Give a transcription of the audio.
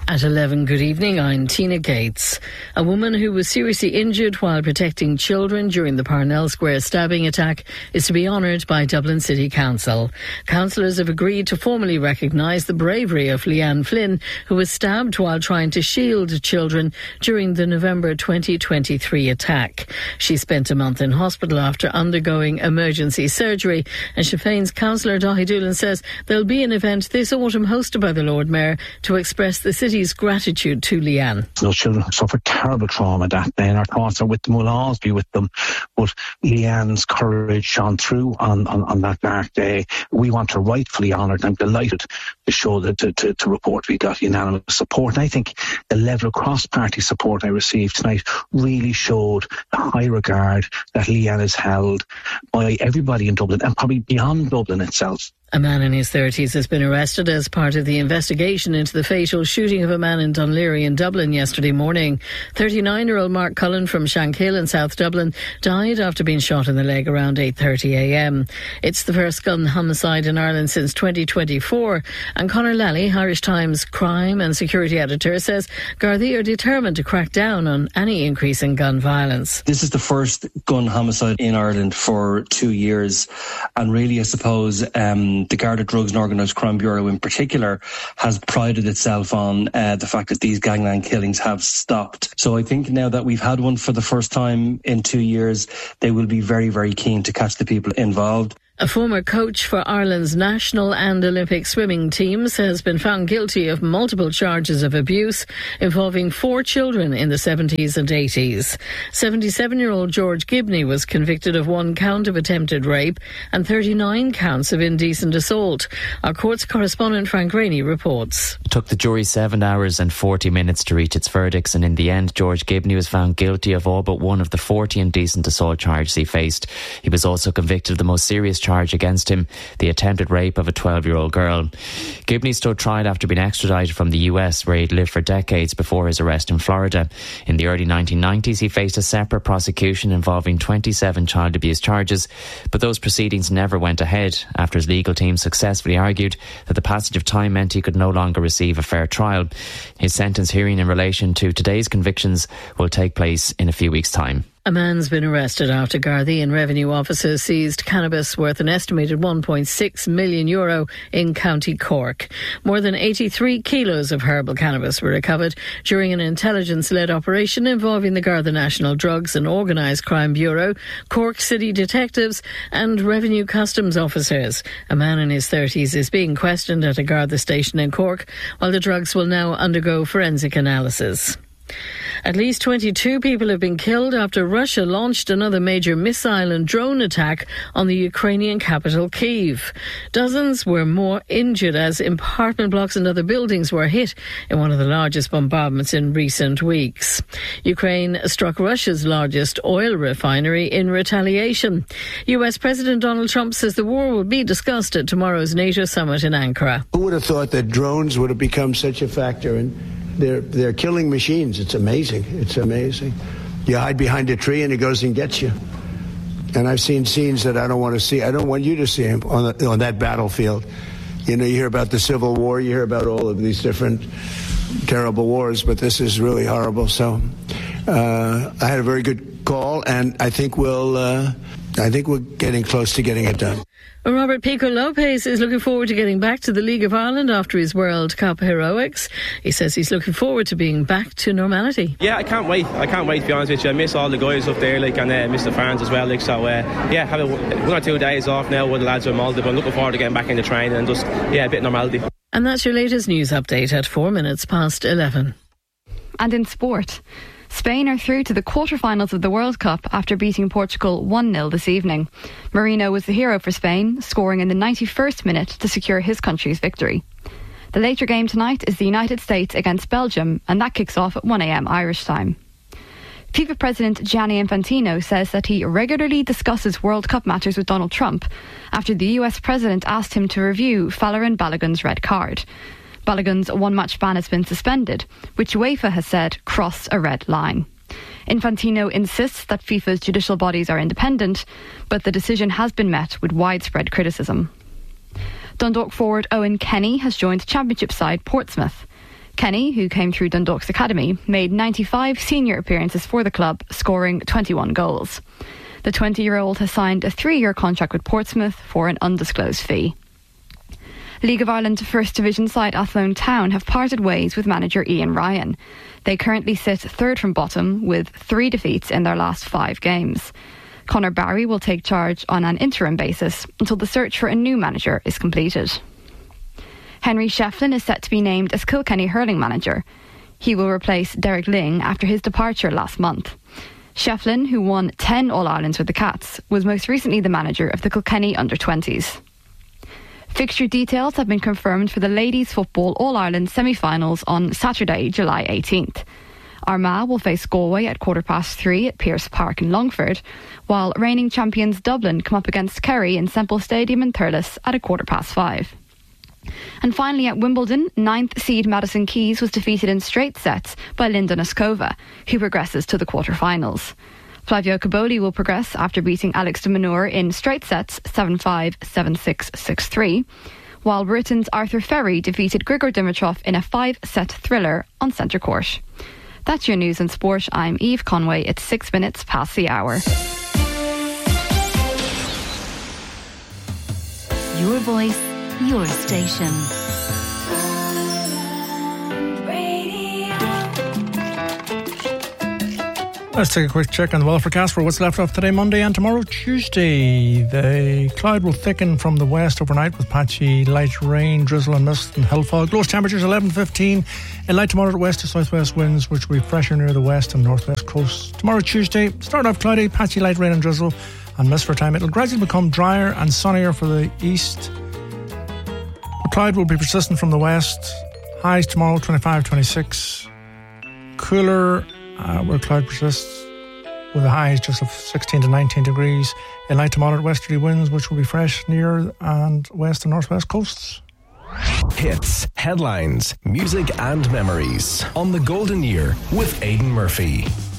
At 11, good evening, I'm Tina Gates. A woman who was seriously injured while protecting children during the Parnell Square stabbing attack is to be honoured by Dublin City Council. Councillors have agreed to formally recognise the bravery of Leanne Flynn, who was stabbed while trying to shield children during the November 2023 attack. She spent a month in hospital after undergoing emergency surgery, and Sinn Féin's councillor Daithí Doolan says there'll be an event this autumn hosted by the Lord Mayor to express the city's gratitude to Leanne. Those children have suffered terrible trauma that day, and our thoughts are with them, will always be with them. But Leanne's courage shone through on that dark day. We want her rightfully honoured. I'm delighted to show that to report we got unanimous support. And I think the level of cross-party support I received tonight really showed the high regard that Leanne is held by everybody in Dublin and probably beyond Dublin itself. A man in his 30s has been arrested as part of the investigation into the fatal shooting of a man in Dunleary in Dublin yesterday morning. 39-year-old Mark Cullen from Shankill in South Dublin died after being shot in the leg around 8:30 a.m. It's the first gun homicide in Ireland since 2024. And Conor Lally, Irish Times crime and security editor, says Gardaí are determined to crack down on any increase in gun violence. This is the first gun homicide in Ireland for 2 years, and really I suppose the Garda Drugs and Organised Crime Bureau in particular has prided itself on the fact that these gangland killings have stopped. So I think now that we've had one for the first time in 2 years, they will be very, very keen to catch the people involved. A former coach for Ireland's national and Olympic swimming teams has been found guilty of multiple charges of abuse involving 4 children in the 70s and 80s. 77-year-old George Gibney was convicted of 1 count of attempted rape and 39 counts of indecent assault. Our courts correspondent Frank Rainey reports. It took the jury 7 hours and 40 minutes to reach its verdicts, and in the end George Gibney was found guilty of all but 1 of the 40 indecent assault charges he faced. He was also convicted of the most serious charge against him, the attempted rape of a 12-year-old girl. Gibney stood trial after being extradited from the US, where he'd lived for decades before his arrest in Florida. In the early 1990s, he faced a separate prosecution involving 27 child abuse charges, but those proceedings never went ahead after his legal team successfully argued that the passage of time meant he could no longer receive a fair trial. His sentence hearing in relation to today's convictions will take place in a few weeks' time. A man's been arrested after Gardaí and revenue officers seized cannabis worth an estimated €1.6 million in County Cork. More than 83 kilos of herbal cannabis were recovered during an intelligence-led operation involving the Garda National Drugs and Organised Crime Bureau, Cork City detectives and revenue customs officers. A man in his 30s is being questioned at a Garda station in Cork, while the drugs will now undergo forensic analysis. At least 22 people have been killed after Russia launched another major missile and drone attack on the Ukrainian capital, Kyiv. Dozens were more injured as apartment blocks and other buildings were hit in one of the largest bombardments in recent weeks. Ukraine struck Russia's largest oil refinery in retaliation. US President Donald Trump says the war will be discussed at tomorrow's NATO summit in Ankara. Who would have thought that drones would have become such a factor? And they're killing machines. It's amazing. It's amazing. You hide behind a tree and it goes and gets you. And I've seen scenes that I don't want to see. I don't want you to see them on that battlefield. You know, you hear about the Civil War, you hear about all of these different terrible wars, but this is really horrible. So I had a very good call, and I think we're getting close to getting it done. Robert Pico Lopez is looking forward to getting back to the League of Ireland after his World Cup heroics. He says he's looking forward to being back to normality. Yeah, I can't wait to be honest with you. I miss all the guys up there, and miss the fans as well. Have 1 or 2 days off now with the lads from Malta, but I'm looking forward to getting back into training and just, a bit of normality. And that's your latest news update at 11:04. And in sport, Spain are through to the quarter-finals of the World Cup after beating Portugal 1-0 this evening. Marino was the hero for Spain, scoring in the 91st minute to secure his country's victory. The later game tonight is the United States against Belgium, and that kicks off at 1 a.m. Irish time. FIFA President Gianni Infantino says that he regularly discusses World Cup matters with Donald Trump after the US President asked him to review Folarin Balogun's red card. Balogun's 1-match ban has been suspended, which UEFA has said crossed a red line. Infantino insists that FIFA's judicial bodies are independent, but the decision has been met with widespread criticism. Dundalk forward Owen Kenny has joined Championship side Portsmouth. Kenny, who came through Dundalk's academy, made 95 senior appearances for the club, scoring 21 goals. The 20-year-old has signed a 3-year contract with Portsmouth for an undisclosed fee. League of Ireland First Division side Athlone Town have parted ways with manager Ian Ryan. They currently sit third from bottom with 3 defeats in their last 5 games. Conor Barry will take charge on an interim basis until the search for a new manager is completed. Henry Shefflin is set to be named as Kilkenny hurling manager. He will replace Derek Ling after his departure last month. Shefflin, who won 10 All-Irelands with the Cats, was most recently the manager of the Kilkenny under-20s. Fixture details have been confirmed for the Ladies Football All-Ireland semi-finals on Saturday, July 18th. Armagh will face Galway at 3:15 at Pearse Park in Longford, while reigning champions Dublin come up against Kerry in Semple Stadium in Thurles at 5:15. And finally at Wimbledon, 9th seed Madison Keys was defeated in straight sets by Linda Noskova, who progresses to the quarter-finals. Flavio Caboli will progress after beating Alex de Minaur in straight sets 7-5, 7-6, 6-3, while Britain's Arthur Ferry defeated Grigor Dimitrov in a 5-set thriller on centre court. That's your news and sport. I'm Eve Conway. It's 6 minutes past the hour. Your voice, your station. Let's take a quick check on the weather forecast for what's left of today, Monday, and tomorrow, Tuesday. The cloud will thicken from the west overnight with patchy light rain, drizzle and mist and hell fog. Lowest temperatures 11-15 in light to moderate west to southwest winds, which will be fresher near the west and northwest coast. Tomorrow, Tuesday, start off cloudy, patchy light rain and drizzle and mist for a time. It'll gradually become drier and sunnier for the east. The cloud will be persistent from the west. Highs tomorrow, 25-26. Cooler where cloud persists with the highs just of 16 to 19 degrees in light to moderate westerly winds, which will be fresh near and west and northwest coasts. Hits, headlines, music and memories on The Golden Year with Aidan Murphy.